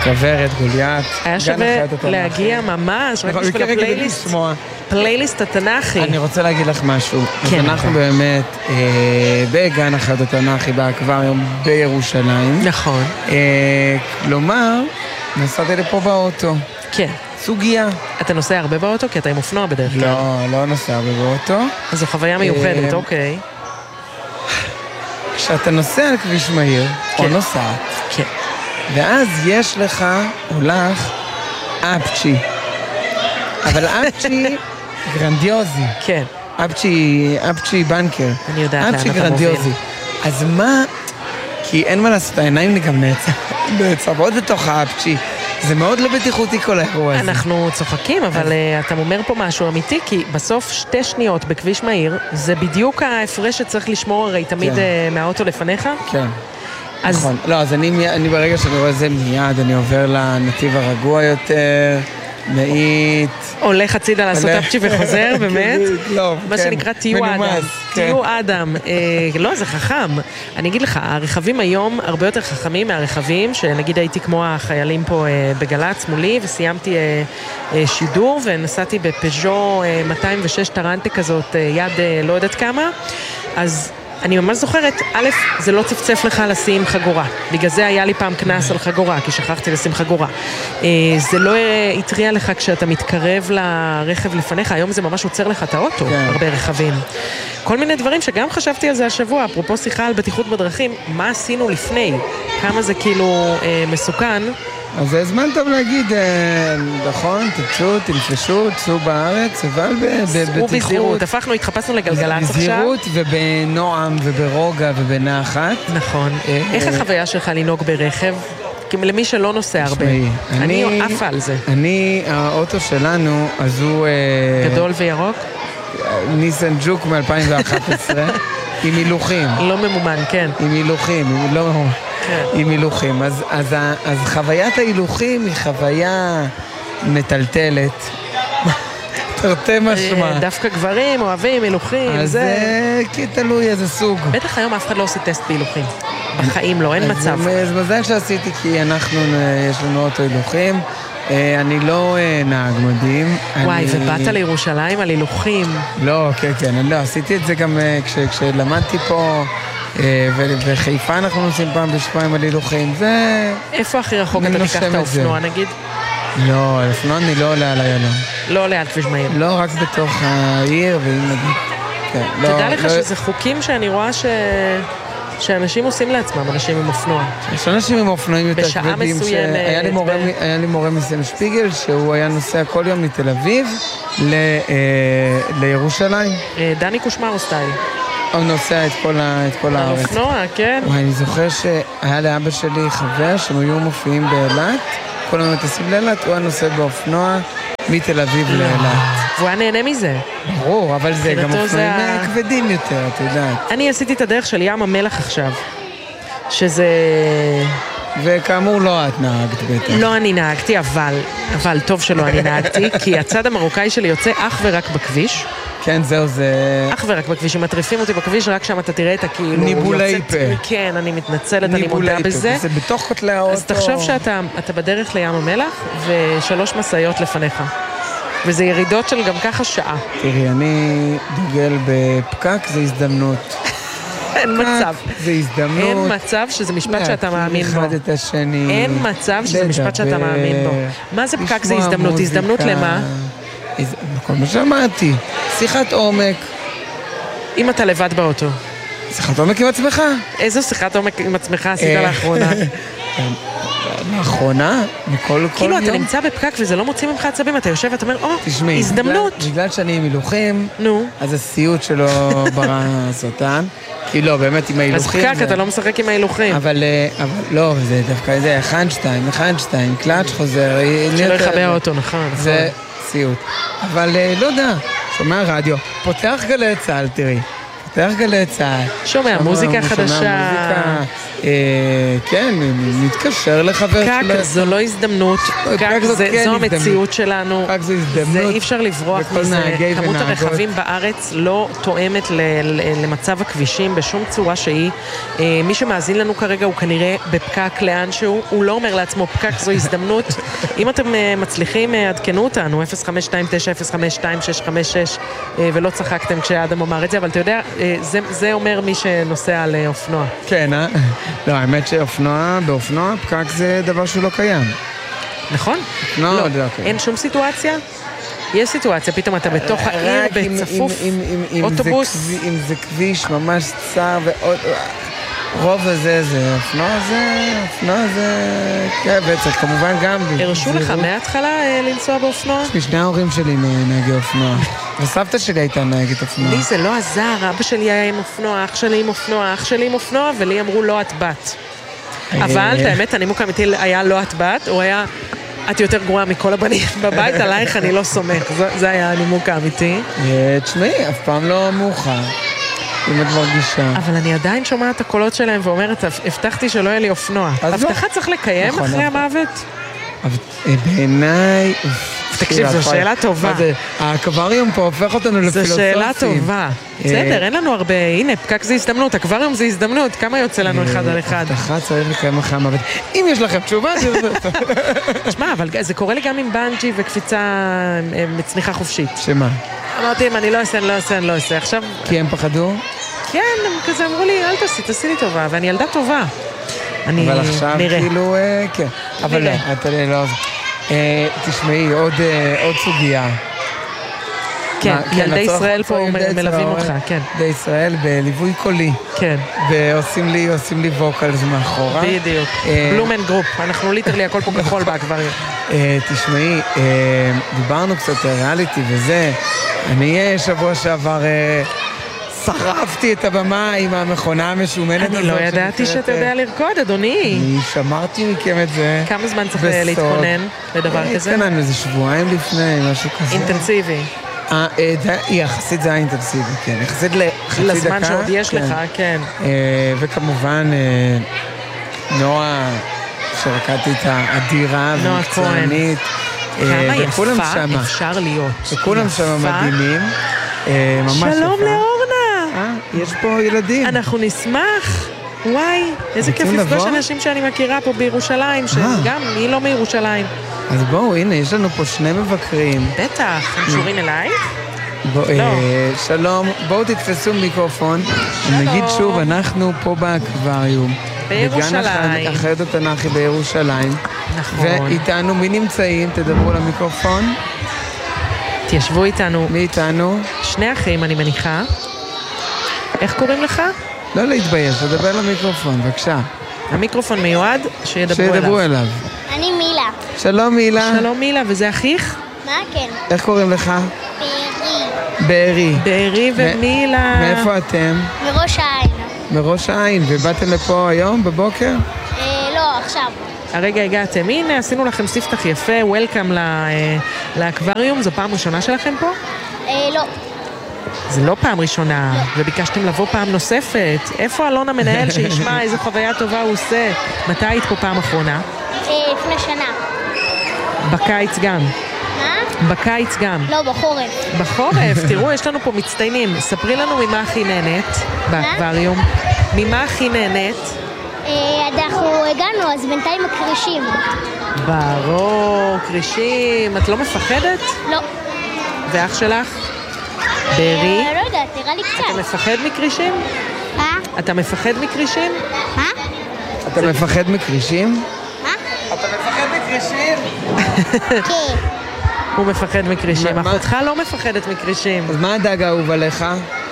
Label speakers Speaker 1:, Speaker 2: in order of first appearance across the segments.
Speaker 1: כוורת, גוליית.
Speaker 2: היה שווה להגיע ממש, רק בשביל הפלייליסט התנ"כי.
Speaker 1: אני רוצה להגיד לך משהו.
Speaker 2: כן.
Speaker 1: אנחנו באמת בגן החיות התנ"כי באקווריום בירושלים.
Speaker 2: נכון.
Speaker 1: כלומר, נסעתי לפה באוטו.
Speaker 2: כן.
Speaker 1: סוגיה.
Speaker 2: אתה נוסע הרבה באוטו? כי אתה עם אופנוע בדרך כלל.
Speaker 1: לא נוסע הרבה באוטו.
Speaker 2: אז זו חוויה מיוחדת, אוקיי.
Speaker 1: כשאתה נוסע על כביש מהיר, או נוסעת,
Speaker 2: כן.
Speaker 1: ואז יש לך, הולך, אפצ'י. אבל אפצ'י גרנדיוזי.
Speaker 2: כן.
Speaker 1: אפצ'י בנקר.
Speaker 2: אני יודעת לאן אתה
Speaker 1: אפצ'י
Speaker 2: מוביל.
Speaker 1: גרנדיוזי. אז מה? כי אין מה לעשות, העיניים לי גם נעצבות בתוך האפצ'י. זה מאוד לא בטיחותי כל האירוע הזה.
Speaker 2: אנחנו צוחקים, אבל אתה אומר פה משהו אמיתי, כי בסוף 2 שניות בכביש מהיר, זה בדיוק ההפרש שצריך לשמור הרי תמיד מהאוטו לפניך.
Speaker 1: כן. נכון. לא, אז אני ברגע שאני רואה זה מיד, אני עובר לנתיב הרגוע יותר, מאית.
Speaker 2: הולך הצידה לעשות אפצ'י וחוזר, באמת?
Speaker 1: לא,
Speaker 2: מה שנקרא תהיו אדם. תהיו אדם. לא, זה חכם. אני אגיד לך, הרכבים היום הרבה יותר חכמים מהרכבים, שנגיד הייתי כמו החיילים פה בגלץ מולי, וסיימתי שידור, ונסעתי בפז'ו 206 טרנטה כזאת, יד לא יודעת כמה, אז אני ממש זוכרת, א', זה לא צפצף לך לשים חגורה. בגלל זה היה לי פעם כנס על חגורה, כי שכחתי לשים חגורה. זה לא יתריע לך כשאתה מתקרב לרכב לפניך, היום זה ממש עוצר לך את האוטו, הרבה רכבים. כל מיני דברים שגם חשבתי על זה השבוע, אפרופו שיחה על בטיחות בדרכים, מה עשינו לפני? כמה זה כאילו מסוכן?
Speaker 1: אז זה זמן טוב להגיד, נכון, תצאו, תנפשו, צאו בארץ, אבל בבטיחות.
Speaker 2: ובזהירות, התחפשנו לגלגלץ עכשיו.
Speaker 1: בזהירות ובנועם וברוגע ובנחת.
Speaker 2: נכון. איך החוויה שלך לנהוג ברכב? למי שלא נוסע הרבה. אני עפה על זה.
Speaker 1: האוטו שלנו, אז הוא...
Speaker 2: גדול וירוק?
Speaker 1: ניסן ג'וק מ-2011, עם הילוכים.
Speaker 2: לא ממומן, כן.
Speaker 1: עם הילוכים, עם הילוכים. אז חוויית ההילוכים היא חוויה מטלטלת. תרתי משמע.
Speaker 2: דווקא גברים אוהבים הילוכים.
Speaker 1: אז כי תלוי איזה סוג.
Speaker 2: בטח היום אף אחד לא עושה טסט בהילוכים. בחיים לא, אין מצב.
Speaker 1: אז מזל שעשיתי, כי יש לנו אוטו הילוכים. אני לא נהג מדהים.
Speaker 2: וואי, ובאת לירושלים על הילוכים.
Speaker 1: לא, כן, אני לא, עשיתי את זה גם כשלמדתי פה, ובחיפה אנחנו נוסעים פעם בשבועיים על הילוכים, זה...
Speaker 2: איפה הכי רחוק אתה תיקח את האופנוע, נגיד?
Speaker 1: לא, האופנוע אני לא עולה על איילון.
Speaker 2: לא עולה על כביש מהיר.
Speaker 1: לא, רק בתוך העיר, ואם נגיד...
Speaker 2: תדע לך שזה חוקים שאני רואה שאנשים עושים לעצמם, אנשים עם אופנוע.
Speaker 1: יש אנשים עם אופנועים יותר
Speaker 2: בשעה
Speaker 1: כבדים.
Speaker 2: מסוימת.
Speaker 1: היה לי מורה מסם שפיגל, שהוא היה נוסע כל יום מתל אביב לירושלים.
Speaker 2: דני קושמר סטייל.
Speaker 1: הוא נוסע את כל הארץ.
Speaker 2: האופנוע, כן.
Speaker 1: וואי, אני זוכר שהיה לאבא שלי חבר שהם היו מופיעים באילת, כל הזמן טסים לאילת, הוא היה נוסע באופנוע מתל אביב לאילת.
Speaker 2: והוא היה נהנה מזה.
Speaker 1: ברור, אבל זה גם אופנועים כבדים יותר, אתה יודעת.
Speaker 2: אני עשיתי את הדרך של ים המלח עכשיו, שזה...
Speaker 1: וכאמור לא את נהגת בטח.
Speaker 2: לא אני נהגתי, אבל טוב שלא אני נהגתי, כי הצד המרוקאי שלי יוצא אך ורק בכביש.
Speaker 1: כן, זהו, זה...
Speaker 2: אך ורק בכביש, אם מטריפים אותי בכביש, רק שם אתה תראה את הכאילו...
Speaker 1: ניבולי פה.
Speaker 2: כן, אני מתנצלת, אני מודה בזה.
Speaker 1: זה בתוך כותלי האוטו.
Speaker 2: אז תחשוב שאתה בדרך לים המלח, ו3 משאיות לפניך. וזה ירידות של גם ככה שעה.
Speaker 1: תראי, אני דוגל בפקק, זה הזדמנות.
Speaker 2: אין מצב.
Speaker 1: זה הזדמנות.
Speaker 2: אין מצב שזה משפט שאתה מאמין בו.
Speaker 1: אחד את השני.
Speaker 2: אין מצב שזה משפט שאתה מאמין בו. מה זה פקק זה הזדמנות? הזדמנות למה?
Speaker 1: כל מה שאמרתי. שיחת עומק.
Speaker 2: אם אתה לבד באוטו.
Speaker 1: שיחת עומק עם עצמך.
Speaker 2: איזו שיחת עומק עם עצמך עשית לאחרונה?
Speaker 1: לאחרונה, מכל יום.
Speaker 2: כאילו אתה נמצא בפקק וזה לא מוציא ממך עצבים, אתה יושב ואתה אומר, הזדמנות.
Speaker 1: בגלל שאני עם הילוכים, אז הסיוט שלו ברא סוטן. כי לא, באמת עם ההילוכים.
Speaker 2: אז פקק, אתה לא משחק עם ההילוכים.
Speaker 1: אבל לא, זה דווקא זה 1-2, קלאץ' חוזר.
Speaker 2: שלא יחבא האוטו, נכון.
Speaker 1: זה סיוט. אבל לא יודע, שומע רדיו, פותח גלי צהל, תראי. פותח גלי צהל.
Speaker 2: שומע מוזיקה חדשה.
Speaker 1: כן, נתקשר לחבר שלך.
Speaker 2: פקק זו לא הזדמנות, פקק זו המציאות שלנו.
Speaker 1: פקק זו הזדמנות.
Speaker 2: זה אי אפשר לברוח מזה. כמות הרכבים בארץ לא תואמת למצב הכבישים בשום צורה שהיא. מי שמאזין לנו כרגע הוא כנראה בפקק לאנשהו, הוא לא אומר לעצמו פקק זו הזדמנות. אם אתם מצליחים, עדכנו אותנו, 0529-052-656, ולא צחקתם כשאדם אמר את זה, אבל אתה יודע, זה אומר מי שנוסע על אופנוע.
Speaker 1: כן, לא, האמת באופנוע, פקק זה דבר שהוא לא קיים.
Speaker 2: נכון?
Speaker 1: לא,
Speaker 2: אין שום סיטואציה? יש סיטואציה, פתאום אתה בתוך העיר בצפוף, אוטובוס.
Speaker 1: אם זה כביש ממש צר ועוד... רוב הזה זה אופנוע זה קבץ, כמובן גם...
Speaker 2: הרשו לך מההתחלה לנסוע באופנוע?
Speaker 1: שני ההורים שלי נהגי אופנוע, וסבתא שלי הייתה נהגת אופנוע.
Speaker 2: לי זה לא עזר, אבא שלי היה עם אופנוע, אח שלי עם אופנוע, אח שלי עם אופנוע, ולי אמרו לא את בת. אבל, את האמת, הנימוק האמיתי היה לא את בת, הוא היה... את יותר גרועה מכל הבנים בבית, עלייך אני לא סומך, זה היה הנימוק האמיתי.
Speaker 1: תשמעי, אף פעם לא מאוחר. אם את מרגישה.
Speaker 2: אבל אני עדיין שומעת את הקולות שלהם ואומרת, הבטחתי שלא יהיה לי אופנוע. הבטחה צריך לקיים אחרי המוות?
Speaker 1: בעיניי...
Speaker 2: תקשיב, זו שאלה טובה.
Speaker 1: האקווריום פה הופך אותנו לפילוסופים.
Speaker 2: זו שאלה טובה. בסדר, אין לנו הרבה, הנה, פקק זה הזדמנות, אקווריום זה הזדמנות, כמה יוצא לנו אחד על אחד?
Speaker 1: הבטחה צריך לקיים אחרי המוות. אם יש לכם תשובה,
Speaker 2: תשמע, אבל זה קורה לי גם עם בנג'י וקפיצה מצניחה חופשית.
Speaker 1: שמה?
Speaker 2: אמרתי, אם אני לא אעשה, עכשיו...
Speaker 1: כי הם פחדו?
Speaker 2: כן, הם כזה אמרו לי, אל תעשי לי טובה, ואני ילדה טובה.
Speaker 1: אבל עכשיו כאילו, כן. אבל לא, אתה לא... תשמעי, עוד סוגיה.
Speaker 2: כן, ילדי ישראל פה מלווים אותך, כן.
Speaker 1: ילדי ישראל בליווי קולי.
Speaker 2: כן.
Speaker 1: ועושים לי ווקלס מאחורה.
Speaker 2: בדיוק. בלומן גרופ, אנחנו ליטרלי הכל פה כחול באקווריום.
Speaker 1: תשמעי, דיברנו קצת ריאליטי וזה. אני שבוע שעבר... שרפתי את הבמה עם המכונה המשומנת.
Speaker 2: אני לא ידעתי שאתה יודע לרקוד, אדוני.
Speaker 1: אני שמרתי מכם את זה.
Speaker 2: כמה זמן צריך להתכונן לדבר כזה?
Speaker 1: התכוננו איזה שבועיים לפני, משהו כזה.
Speaker 2: אינטנסיבי.
Speaker 1: יחסית זה היה אינטנסיבי, כן. יחסית לחצי דקה.
Speaker 2: לזמן שעוד יש לך, כן.
Speaker 1: וכמובן, נועה, שרקדתי את האדירה ומקצוענית.
Speaker 2: כמה יפה אפשר להיות.
Speaker 1: וכולם שם מדהימים.
Speaker 2: שלום לאורנה.
Speaker 1: יש פה ילדים.
Speaker 2: אנחנו נשמח. וואי, איזה כיף לפגוש אנשים שאני מכירה פה בירושלים, שגם היא לא מירושלים.
Speaker 1: אז בואו, הנה, יש לנו פה שני מבקרים.
Speaker 2: בטח, הם קשורים אליי?
Speaker 1: שלום, בואו תתפסו מיקרופון. נגיד שוב, אנחנו פה באקווריום.
Speaker 2: בירושלים.
Speaker 1: בגן החיות התנ"כי בירושלים.
Speaker 2: נכון.
Speaker 1: ואיתנו, מי נמצאים? תדברו למיקרופון.
Speaker 2: תיישבו איתנו.
Speaker 1: מי איתנו?
Speaker 2: שני אחים, אני מניחה. איך קוראים לך?
Speaker 1: לא להתבייש, לדבר למיקרופון, בבקשה.
Speaker 2: המיקרופון מיועד, שידברו אליו.
Speaker 3: אני מילה.
Speaker 1: שלום מילה.
Speaker 2: שלום מילה, וזה אחיך?
Speaker 3: מה? כן.
Speaker 1: איך קוראים לך?
Speaker 3: בארי.
Speaker 2: בארי ומילה.
Speaker 1: מאיפה אתם?
Speaker 3: מראש העין.
Speaker 1: מראש העין, ובאתם לפה היום בבוקר?
Speaker 3: לא, עכשיו.
Speaker 2: הרגע הגעתם, הנה עשינו לכם ספתח יפה, וולקאם לאקווריום, זו פעם ראשונה שלכם פה?
Speaker 3: לא.
Speaker 2: זה לא פעם ראשונה, וביקשתם לבוא פעם נוספת. איפה אלון המנהל שישמע איזו חוויה טובה הוא עושה? מתי היית פה פעם אחרונה?
Speaker 3: לפני שנה.
Speaker 2: בקיץ גם.
Speaker 3: מה?
Speaker 2: בקיץ גם.
Speaker 3: לא, בחורף.
Speaker 2: בחורף, תראו, יש לנו פה מצטיינים. ספרי לנו ממה הכי נהנית באקווריום. ממה הכי נהנית?
Speaker 3: אנחנו הגענו, אז בינתיים הקרישים.
Speaker 2: ברור, קרישים. את לא מפחדת?
Speaker 3: לא.
Speaker 2: ואח שלך? בארי?
Speaker 3: לא יודעת, נראה לי קצת.
Speaker 2: אתה מפחד מקרישים?
Speaker 3: מה?
Speaker 2: אתה מפחד מקרישים?
Speaker 3: מה?
Speaker 1: אתה מפחד מקרישים?
Speaker 3: מה?
Speaker 1: אתה מפחד מקרישים?
Speaker 3: כן.
Speaker 2: הוא מפחד מקרישים. אחותך לא מפחדת מקרישים.
Speaker 1: אז מה הדג האהוב עליך?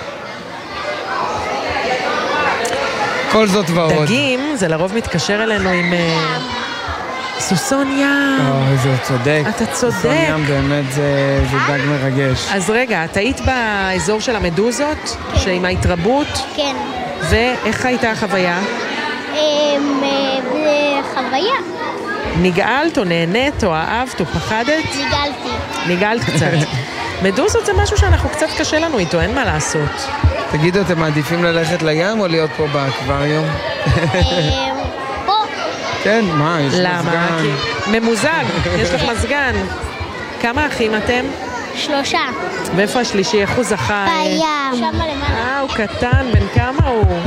Speaker 1: כל זאת ועוד.
Speaker 2: דגים, זה לרוב מתקשר אלינו עם... סוסון ים.
Speaker 1: זה צודק.
Speaker 2: אתה צודק.
Speaker 1: סוסון ים באמת זה דג מרגש.
Speaker 2: אז רגע, את היית באזור של המדוזות?
Speaker 3: כן.
Speaker 2: שעם ההתרבות?
Speaker 3: כן.
Speaker 2: ואיך הייתה החוויה?
Speaker 3: חוויה.
Speaker 2: נגעלת או נהנית או אהבת או פחדת?
Speaker 3: ניגלתי.
Speaker 2: ניגלת קצת. מדוזות זה משהו שאנחנו קצת קשה לנו איתו, אין מה לעשות.
Speaker 1: תגידו, אתם מעדיפים ללכת לים או להיות פה באקווריום?
Speaker 3: פה.
Speaker 1: כן, מה, יש מזגן.
Speaker 2: למה? ממוזג, יש לך מזגן. כמה אחים אתם?
Speaker 3: 3.
Speaker 2: ואיפה השלישי? איך הוא זכה?
Speaker 3: בים. שמה למעלה.
Speaker 2: הוא קטן, בן כמה הוא?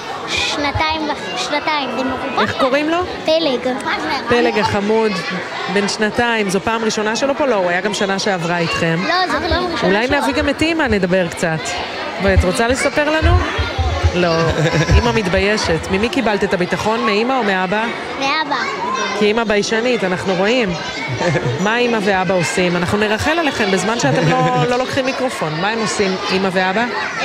Speaker 3: 2
Speaker 2: איך קוראים לו?
Speaker 3: פלג.
Speaker 2: פלג החמוד, בן 2. זו פעם ראשונה שלו פה? לא, הוא היה גם שנה שעברה איתכם.
Speaker 3: לא, זה פעם ראשונה.
Speaker 2: אולי נביא גם את אמא, נדבר קצת. ואת רוצה לספר לנו? לא, אמא מתביישת. ממי קיבלת את הביטחון? מאמא או מאבא?
Speaker 3: מאבא.
Speaker 2: כי אמא ביישנית, אנחנו רואים. מה אמא ואבא עושים? אנחנו נרחל עליכם בזמן שאתם לא לוקחים מיקרופון. מה הם עושים, אמא ואבא?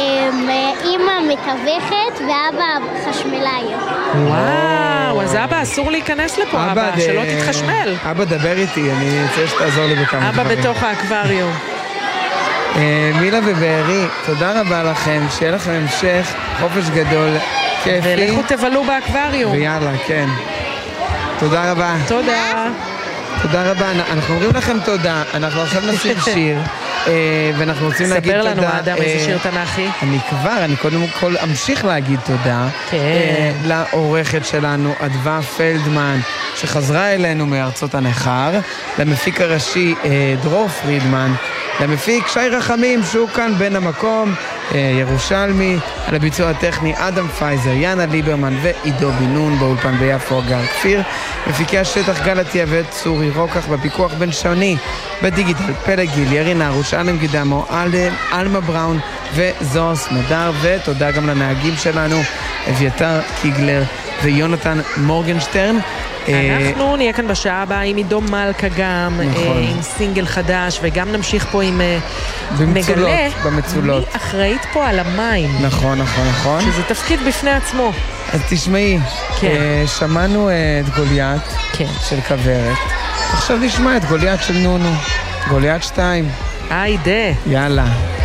Speaker 3: אמא מתווכת ואבא חשמלאי.
Speaker 2: וואו, אז אבא אסור להיכנס לפה, אבא, שלא תתחשמל.
Speaker 1: אבא, דבר איתי, אני רוצה שתעזור לי בכמה דברים.
Speaker 2: אבא בתוך האקווריום.
Speaker 1: מילה ובארי, תודה רבה לכם, שיהיה לכם המשך, חופש גדול, כיפי.
Speaker 2: ולכו תבלו באקווריום.
Speaker 1: ויאללה, כן. תודה רבה.
Speaker 2: תודה.
Speaker 1: תודה רבה, אנחנו אומרים לכם תודה, אנחנו עכשיו נשים שיר, ואנחנו רוצים להגיד תודה.
Speaker 2: ספר לנו, אדם, איזה שיר תנכי.
Speaker 1: אני קודם כל אמשיך להגיד תודה לעורכת שלנו, אדווה פלדמן, שחזרה אלינו מארצות הנכר, למפיק הראשי דרור פרידמן, למפיק שי רחמים, שהוא כאן בין המקום, ירושלמי, על הביצוע הטכני אדם פייזר, יאנה ליברמן ועידו בינון, באולפן ביפו אגר כפיר, מפיקי השטח גל עטיה וצורי רוקח, בפיקוח בן שני, בדיגיטל פלג גיל, ירין הרוש, אלם גידמו, אלמה בראון וזוהר סמדר, ותודה גם לנהגים שלנו, אביתר קיגלר ויונתן מורגנשטרן.
Speaker 2: אנחנו נהיה כאן בשעה הבאה עם עידו מלכה גם, עם סינגל חדש, וגם נמשיך פה עם נגלה מי אחראית פה על המים.
Speaker 1: נכון.
Speaker 2: שזה תפקיד בפני עצמו.
Speaker 1: אז תשמעי, שמענו את גוליית של כברת, עכשיו נשמע את גוליית של נונו, גוליית 2.
Speaker 2: היידה.
Speaker 1: יאללה.